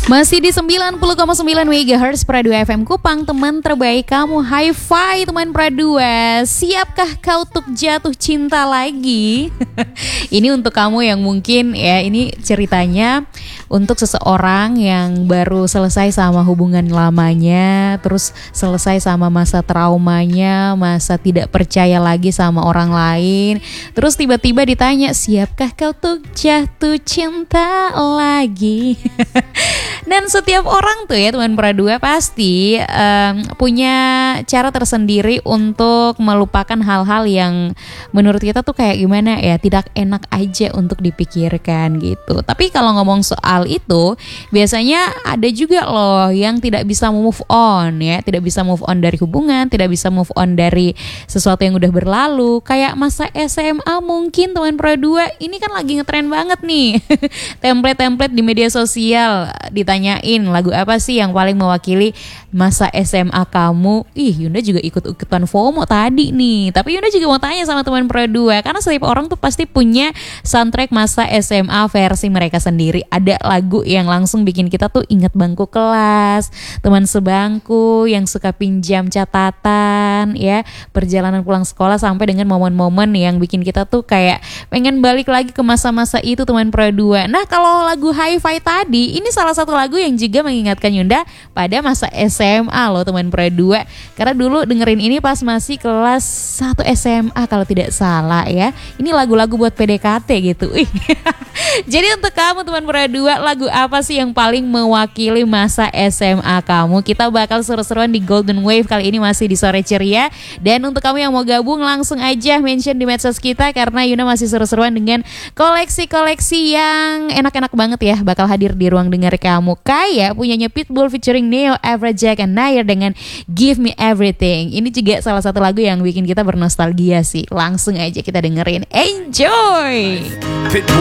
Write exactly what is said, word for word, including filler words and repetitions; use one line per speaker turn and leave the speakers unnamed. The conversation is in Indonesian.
Masih di sembilan puluh koma sembilan megahertz Pradua F M Kupang, teman terbaik kamu. Hi-fi teman Pradua. Siapkah kau untuk jatuh cinta lagi? Ini untuk kamu yang mungkin ya, ini ceritanya untuk seseorang yang baru selesai sama hubungan lamanya, terus selesai sama masa traumanya, masa tidak percaya lagi sama orang lain. Terus tiba-tiba ditanya, siapkah kau untuk jatuh cinta lagi? Dan setiap orang tuh ya teman Pradua pasti um, punya cara tersendiri untuk melupakan hal-hal yang menurut kita tuh kayak gimana ya, tidak enak aja untuk dipikirkan gitu. Tapi kalau ngomong soal itu, biasanya ada juga loh yang tidak bisa move on ya, tidak bisa move on dari hubungan, tidak bisa move on dari sesuatu yang udah berlalu. Kayak masa S M A mungkin teman Pradua, ini kan lagi ngetren banget nih. Template-template di media sosial ditanyain lagu apa sih yang paling mewakili masa S M A kamu. Ih, Yunda juga ikut-ikutan FOMO tadi nih. Tapi Yunda juga mau tanya sama teman Pradua, karena setiap orang tuh pasti punya soundtrack masa S M A versi mereka sendiri. Ada lagu yang langsung bikin kita tuh ingat bangku kelas, teman sebangku yang suka pinjam catatan ya, perjalanan pulang sekolah, sampai dengan momen-momen yang bikin kita tuh kayak pengen balik lagi ke masa-masa itu teman Pradua. Nah, kalau lagu Hi-Fi tadi, ini salah satu lagu yang juga mengingatkan Yunda pada masa S M A loh teman Pradua. Karena dulu dengerin ini pas masih kelas satu S M A kalau tidak salah ya. Ini lagu-lagu buat P D K T gitu. Wih. Jadi untuk kamu teman Pradua, lagu apa sih yang paling mewakili masa S M A kamu? Kita bakal seru-seruan di Golden Wave kali ini, masih di Sore Ceria. Dan untuk kamu yang mau gabung, langsung aja mention di medsos kita, karena Yunda masih seru-seruan dengan koleksi-koleksi yang enak-enak banget ya, bakal hadir di ruang dengar kamu. Kayak punyanya Pitbull featuring Neo, Afrojack, and Nair dengan Give Me Everything. Ini juga salah satu lagu yang bikin kita bernostalgia sih. Langsung aja kita dengerin. Enjoy! Pitbull.